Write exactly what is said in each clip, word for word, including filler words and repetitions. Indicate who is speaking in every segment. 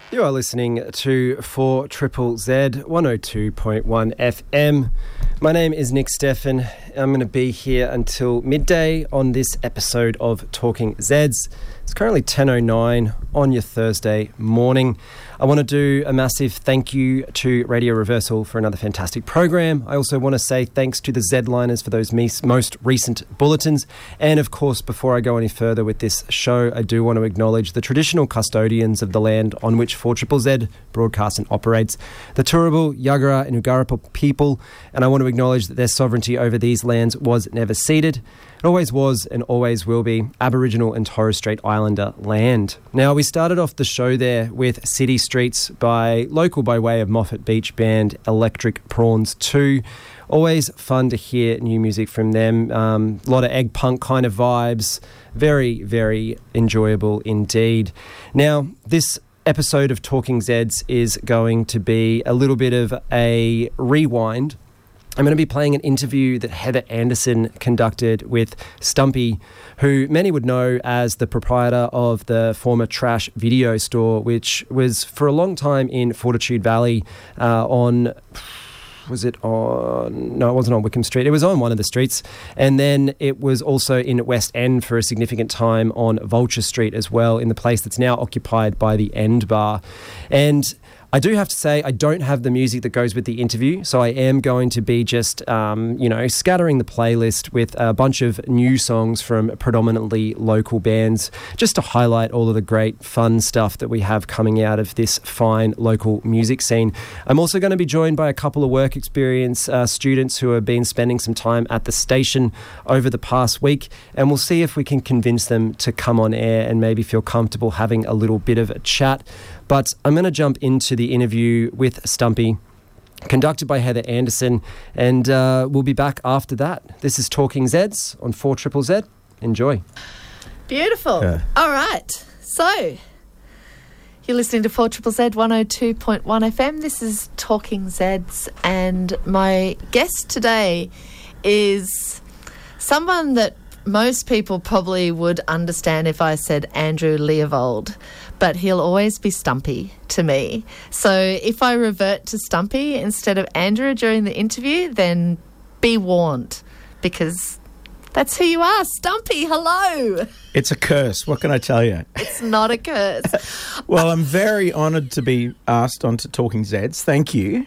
Speaker 1: You are listening to four Triple Z, one oh two point one F M. My name is Nick Steffen. I'm going to be here until midday on this episode of Talking Zeds. It's currently ten oh nine on your Thursday morning. I want to do a massive thank you to Radio Reversal for another fantastic program. I also want to say thanks to the Z-Liners for those mes- most recent bulletins. And of course, before I go any further with this show, I do want to acknowledge the traditional custodians of the land on which four Triple Z broadcasts and operates, the Turrbal, Yagara and Ugarappa people, and I want to acknowledge that their sovereignty over these lands was never ceded. It always was and always will be Aboriginal and Torres Strait Islander land. Now, we started off the show there with City Streets by local by way of Moffat Beach band Electric Prawns two. Always fun to hear new music from them. Um, a lot of egg punk kind of vibes. Very, very enjoyable indeed. Now, this episode of Talking Zeds is going to be a little bit of a rewind. I'm going to be playing an interview that Heather Anderson conducted with Stumpy, who many would know as the proprietor of the former Trash video store, which was for a long time in Fortitude Valley uh, on... Was it on... No, it wasn't on Wickham Street. It was on one of the streets. And then it was also in West End for a significant time on Vulture Street as well, in the place that's now occupied by the End Bar. And I do have to say I don't have the music that goes with the interview, so I am going to be just, um, you know, scattering the playlist with a bunch of new songs from predominantly local bands, just to highlight all of the great fun stuff that we have coming out of this fine local music scene. I'm also going to be joined by a couple of work experience uh, students who have been spending some time at the station over the past week, and we'll see if we can convince them to come on air and maybe feel comfortable having a little bit of a chat. But I'm going to jump into the interview with Stumpy, conducted by Heather Anderson, and uh, we'll be back after that. This is Talking Zeds on four Triple Z. Enjoy.
Speaker 2: Beautiful. Yeah. All right. So, you're listening to four Triple Z, one oh two point one F M. This is Talking Zeds, and my guest today is someone that most people probably would understand if I said Andrew Leovold, but he'll always be Stumpy to me. So if I revert to Stumpy instead of Andrew during the interview, then be warned, because that's who you are. Stumpy, hello.
Speaker 3: It's a curse. What can I tell you?
Speaker 2: It's not a curse.
Speaker 3: Well, I'm very honoured to be asked onto Talking Zeds. Thank you.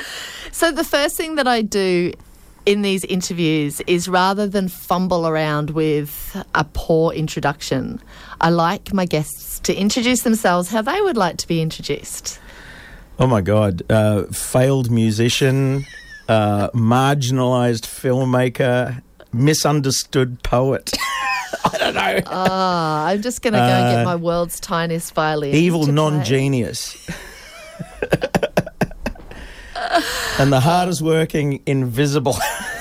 Speaker 2: So the first thing that I do in these interviews is, rather than fumble around with a poor introduction, I like my guests to introduce themselves how they would like to be introduced.
Speaker 3: Oh my God. Uh, failed musician, uh, marginalised filmmaker, misunderstood poet. I don't know.
Speaker 2: Oh, I'm just going to go uh, and get my world's tiniest violin.
Speaker 3: Evil non-genius. And the hardest working invisible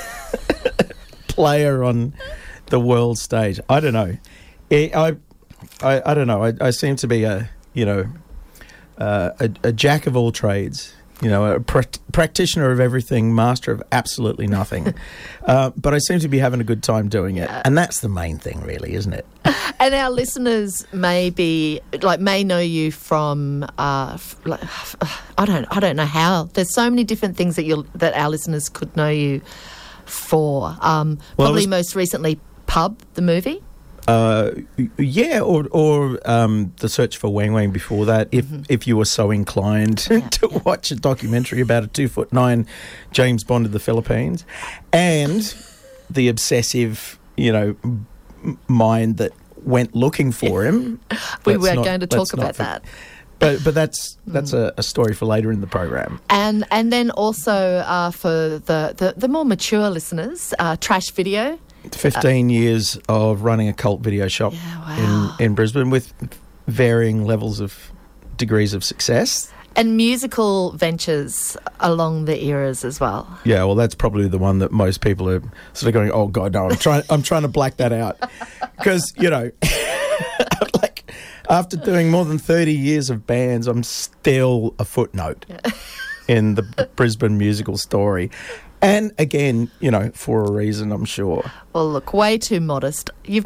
Speaker 3: player on the world stage. I don't know. I I, I, I don't know. I, I seem to be a, you know, uh, a, a jack of all trades. You know, a pr- practitioner of everything, master of absolutely nothing. uh, but I seem to be having a good time doing it, and that's the main thing, really, isn't it?
Speaker 2: And our listeners may be like may know you from uh, like, I don't I don't know how. There's so many different things that you that our listeners could know you for. Um,
Speaker 3: well,
Speaker 2: probably
Speaker 3: was,
Speaker 2: most recently, Pub, the movie.
Speaker 3: Uh, yeah, or or um, The Search for Wang Wang before that, if mm-hmm. if you were so inclined yeah, to yeah. watch a documentary about a two foot nine James Bond of the Philippines, and the obsessive, you know, m- mind that went looking for him.
Speaker 2: we were going to talk about for, that.
Speaker 3: But but that's that's mm. a, a story for later in the program.
Speaker 2: And and then also uh, for the, the, the more mature listeners, uh, Trash Video.
Speaker 3: fifteen uh, years of running a cult video shop
Speaker 2: yeah, wow.
Speaker 3: in, in Brisbane with varying levels of degrees of success.
Speaker 2: And musical ventures along the eras as well.
Speaker 3: Yeah, well, that's probably the one that most people are sort of going, oh, God, no, I'm trying, I'm trying to black that out. Because, you know, like after doing more than thirty years of bands, I'm still a footnote yeah. in the Brisbane musical story. And again, you know, for a reason, I'm sure.
Speaker 2: Well, look, way too modest. You've